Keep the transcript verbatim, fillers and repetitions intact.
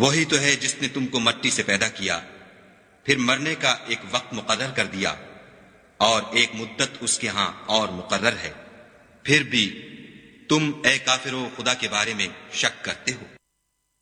वही तो है जिसने तुमको मट्टी से पैदा किया, फिर मरने का एक वक्त मुकर्रर कर दिया और एक मुद्दत उसके यहां और मुकर्रर है। फिर भी तुम ए काफिरों खुदा के बारे में शक करते हो।